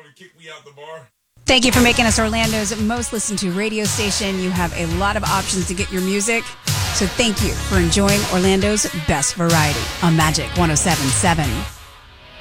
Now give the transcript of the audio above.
want to kick me out the bar? Thank you for making us Orlando's most listened to radio station. You have a lot of options to get your music. So thank you for enjoying Orlando's best variety on Magic 107.7.